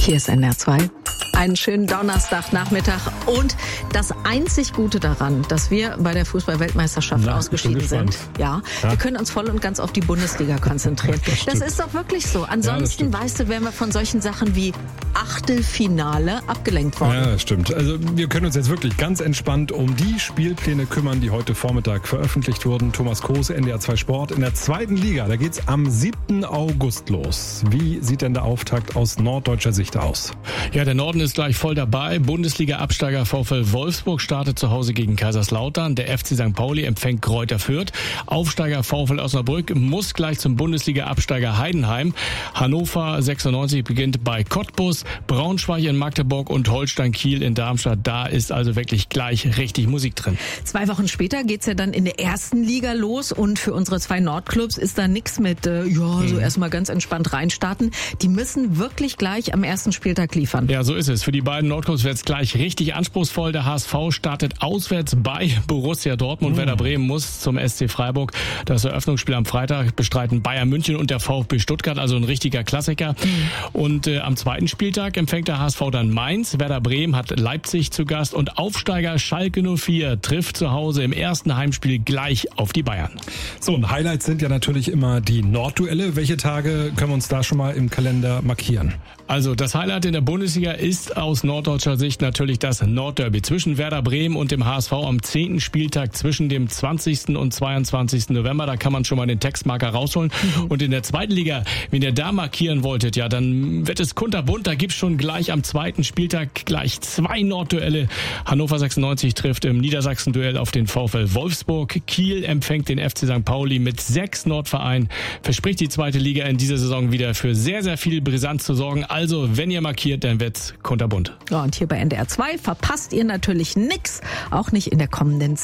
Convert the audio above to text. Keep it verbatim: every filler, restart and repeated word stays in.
Hier ist N D R zwei. Einen schönen Donnerstagnachmittag und das einzig Gute daran, dass wir bei der Fußball-Weltmeisterschaft Na, ausgeschieden sind. Ja, ja, wir können uns voll und ganz auf die Bundesliga konzentrieren. Das, das ist doch wirklich so. Ansonsten, ja, weißt du, wären wir von solchen Sachen wie Achtelfinale abgelenkt worden. Ja, das stimmt. Also wir können uns jetzt wirklich ganz entspannt um die Spielpläne kümmern, die heute Vormittag veröffentlicht wurden. Thomas Kroos, N D R zwei Sport. In der zweiten Liga, da geht's am siebten August los. Wie sieht denn der Auftakt aus norddeutscher Sicht aus? Ja, der Norden ist gleich voll dabei. Bundesliga-Absteiger VfL Wolfsburg startet zu Hause gegen Kaiserslautern. Der F C Sankt Pauli empfängt Greuther Fürth. Aufsteiger VfL Osnabrück muss gleich zum Bundesliga-Absteiger Heidenheim. Hannover sechsundneunzig beginnt bei Cottbus. Braunschweig in Magdeburg und Holstein Kiel in Darmstadt. Da ist also wirklich gleich richtig Musik drin. Zwei Wochen später geht's ja dann in der ersten Liga los und für unsere zwei Nordclubs ist da nichts mit, äh, ja, so mhm. erstmal ganz entspannt reinstarten. Die müssen wirklich gleich am ersten Spieltag liefern. Ja, so ist es. Für die beiden Nordclubs wird es gleich richtig anspruchsvoll. Der H S V startet auswärts bei Borussia Dortmund. Mhm. Werder Bremen muss zum S C Freiburg. Das Eröffnungsspiel am Freitag bestreiten Bayern München und der VfB Stuttgart, also ein richtiger Klassiker. Mhm. Und äh, am zweiten Spieltag empfängt der H S V dann Mainz. Werder Bremen hat Leipzig zu Gast und Aufsteiger Schalke null vier trifft zu Hause im ersten Heimspiel gleich auf die Bayern. So, und Highlights sind ja natürlich immer die Nordduelle. Welche Tage können wir uns da schon mal im Kalender markieren? Also das Highlight in der Bundesliga ist aus norddeutscher Sicht natürlich das Nordderby zwischen Werder Bremen und dem H S V am zehnten Spieltag zwischen dem zwanzigsten und zweiundzwanzigsten November. Da kann man schon mal den Textmarker rausholen. Mhm. Und in der zweiten Liga, wenn ihr da markieren wolltet, ja, dann wird es kunterbunt. Da gibt's schon gleich am zweiten Spieltag gleich zwei Nordduelle. Hannover sechsundneunzig trifft im Niedersachsen-Duell auf den VfL Wolfsburg. Kiel empfängt den F C Sankt Pauli mit sechs Nordvereinen. Verspricht die zweite Liga in dieser Saison wieder für sehr, sehr viel Brisanz zu sorgen. Also, wenn ihr markiert, dann wird's kunterbunt. Ja, und hier bei N D R zwei verpasst ihr natürlich nix, auch nicht in der kommenden